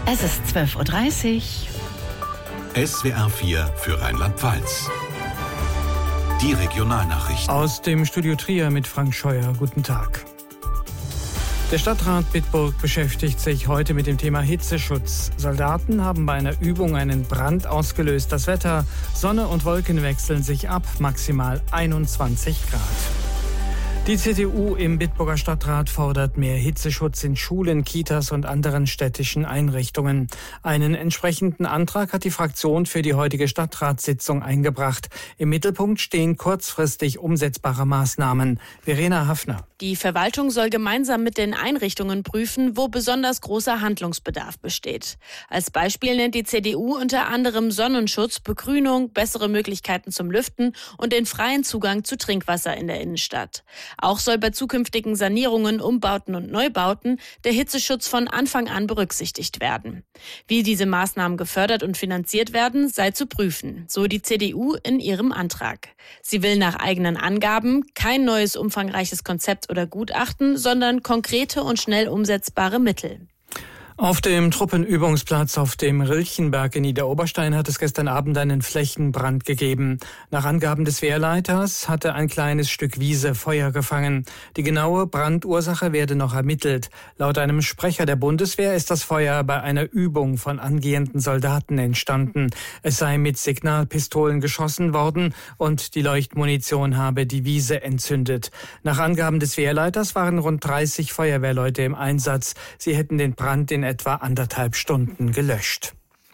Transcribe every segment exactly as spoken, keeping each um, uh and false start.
Es ist zwölf Uhr dreißig. S W R vier für Rheinland-Pfalz. Die Regionalnachrichten. Aus dem Studio Trier mit Frank Scheuer. Guten Tag. Der Stadtrat Bitburg beschäftigt sich heute mit dem Thema Hitzeschutz. Soldaten haben bei einer Übung einen Brand ausgelöst. Das Wetter, Sonne und Wolken wechseln sich ab, maximal einundzwanzig Grad. Die C D U im Bitburger Stadtrat fordert mehr Hitzeschutz in Schulen, Kitas und anderen städtischen Einrichtungen. Einen entsprechenden Antrag hat die Fraktion für die heutige Stadtratssitzung eingebracht. Im Mittelpunkt stehen kurzfristig umsetzbare Maßnahmen. Verena Hafner. Die Verwaltung soll gemeinsam mit den Einrichtungen prüfen, wo besonders großer Handlungsbedarf besteht. Als Beispiel nennt die C D U unter anderem Sonnenschutz, Begrünung, bessere Möglichkeiten zum Lüften und den freien Zugang zu Trinkwasser in der Innenstadt. Auch soll bei zukünftigen Sanierungen, Umbauten und Neubauten der Hitzeschutz von Anfang an berücksichtigt werden. Wie diese Maßnahmen gefördert und finanziert werden, sei zu prüfen, so die C D U in ihrem Antrag. Sie will nach eigenen Angaben kein neues umfangreiches Konzept oder Gutachten, sondern konkrete und schnell umsetzbare Mittel. Auf dem Truppenübungsplatz auf dem Rilchenberg in Niederoberstein hat es gestern Abend einen Flächenbrand gegeben. Nach Angaben des Wehrleiters hatte ein kleines Stück Wiese Feuer gefangen. Die genaue Brandursache werde noch ermittelt. Laut einem Sprecher der Bundeswehr ist das Feuer bei einer Übung von angehenden Soldaten entstanden. Es sei mit Signalpistolen geschossen worden und die Leuchtmunition habe die Wiese entzündet. Nach Angaben des Wehrleiters waren rund dreißig Feuerwehrleute im Einsatz. Sie hätten den Brand in etwa anderthalb Stunden gelöscht.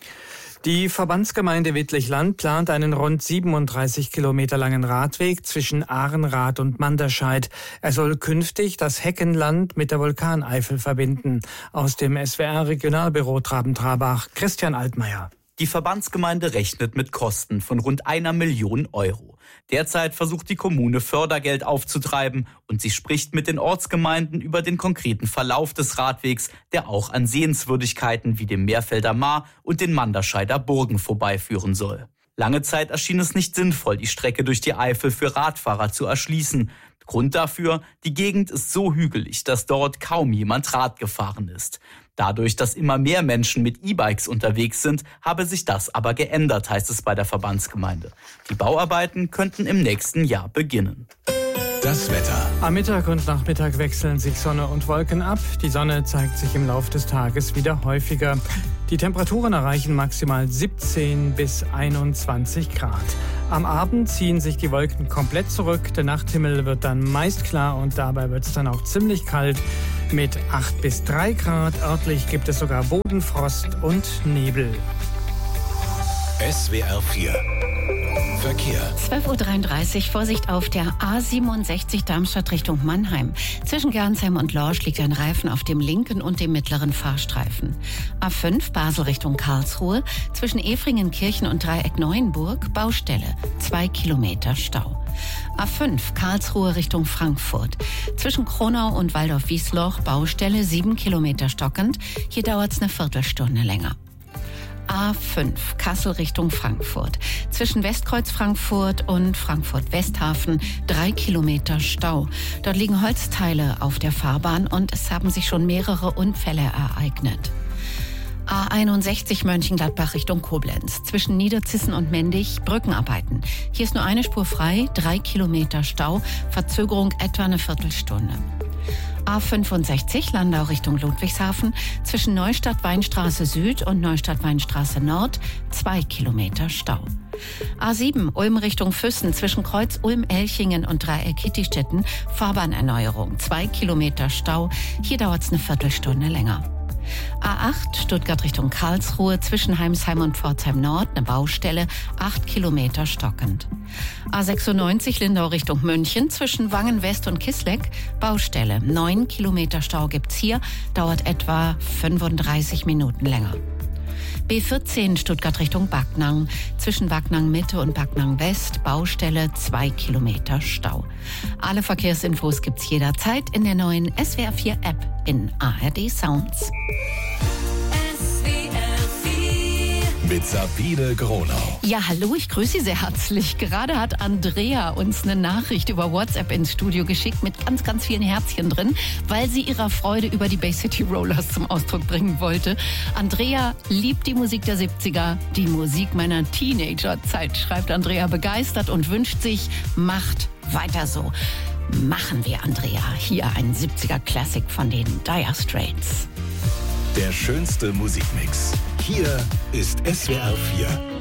Die Verbandsgemeinde Wittlich-Land plant einen rund siebenunddreißig Kilometer langen Radweg zwischen Ahrenrath und Manderscheid. Er soll künftig das Heckenland mit der Vulkaneifel verbinden. Aus dem S W R-Regionalbüro Traben-Trabach, Christian Altmaier. Die Verbandsgemeinde rechnet mit Kosten von rund einer Million Euro. Derzeit versucht die Kommune Fördergeld aufzutreiben und sie spricht mit den Ortsgemeinden über den konkreten Verlauf des Radwegs, der auch an Sehenswürdigkeiten wie dem Meerfelder Maar und den Manderscheider Burgen vorbeiführen soll. Lange Zeit erschien es nicht sinnvoll, die Strecke durch die Eifel für Radfahrer zu erschließen. Grund dafür, die Gegend ist so hügelig, dass dort kaum jemand Rad gefahren ist. Dadurch, dass immer mehr Menschen mit E-Bikes unterwegs sind, habe sich das aber geändert, heißt es bei der Verbandsgemeinde. Die Bauarbeiten könnten im nächsten Jahr beginnen. Das Wetter. Am Mittag und Nachmittag wechseln sich Sonne und Wolken ab. Die Sonne zeigt sich im Laufe des Tages wieder häufiger. Die Temperaturen erreichen maximal siebzehn bis einundzwanzig Grad. Am Abend ziehen sich die Wolken komplett zurück. Der Nachthimmel wird dann meist klar und dabei wird es dann auch ziemlich kalt. Mit acht bis drei Grad. Örtlich gibt es sogar Bodenfrost und Nebel. S W R vier. Verkehr. zwölf Uhr dreiunddreißig, Vorsicht auf der A siebenundsechzig Darmstadt Richtung Mannheim. Zwischen Gernsheim und Lorsch liegt ein Reifen auf dem linken und dem mittleren Fahrstreifen. A fünf Basel Richtung Karlsruhe. Zwischen Efringenkirchen und Dreieck Neuenburg Baustelle. Zwei Kilometer Stau. A fünf Karlsruhe Richtung Frankfurt. Zwischen Kronau und Waldorf-Wiesloch Baustelle. Sieben Kilometer stockend. Hier dauert es eine Viertelstunde länger. A fünf Kassel Richtung Frankfurt. Zwischen Westkreuz Frankfurt und Frankfurt-Westhafen drei Kilometer Stau. Dort liegen Holzteile auf der Fahrbahn und es haben sich schon mehrere Unfälle ereignet. A einundsechzig Mönchengladbach Richtung Koblenz. Zwischen Niederzissen und Mendig Brückenarbeiten. Hier ist nur eine Spur frei, drei Kilometer Stau, Verzögerung etwa eine Viertelstunde. A fünfundsechzig Landau Richtung Ludwigshafen. Zwischen Neustadt-Weinstraße Süd und Neustadt-Weinstraße Nord zwei Kilometer Stau. A sieben Ulm Richtung Füssen. Zwischen Kreuz Ulm-Elchingen und Dreieck-Kittistetten Fahrbahnerneuerung. Zwei Kilometer Stau. Hier dauert es eine Viertelstunde länger. A acht Stuttgart Richtung Karlsruhe. Zwischen Heimsheim und Pforzheim Nord eine Baustelle. Acht Kilometer stockend. A sechsundneunzig Lindau Richtung München. Zwischen Wangen West und Kisleck Baustelle. Neun Kilometer Stau gibt's hier. Dauert etwa fünfunddreißig Minuten länger. B vierzehn Stuttgart Richtung Backnang. Zwischen Backnang Mitte und Backnang West Baustelle. Zwei Kilometer Stau. Alle Verkehrsinfos gibt's jederzeit in der neuen S W R vier App in A R D Sounds. mit Sabine Gronau. Ja, hallo, ich grüße Sie sehr herzlich. Gerade hat Andrea uns eine Nachricht über WhatsApp ins Studio geschickt mit ganz, ganz vielen Herzchen drin, weil sie ihrer Freude über die Bay City Rollers zum Ausdruck bringen wollte. Andrea liebt die Musik der siebziger, die Musik meiner Teenagerzeit, schreibt Andrea begeistert und wünscht sich, macht weiter so. Machen wir, Andrea. Hier ein siebziger-Classic von den Dire Straits. Der schönste Musikmix. Hier ist S W R vier.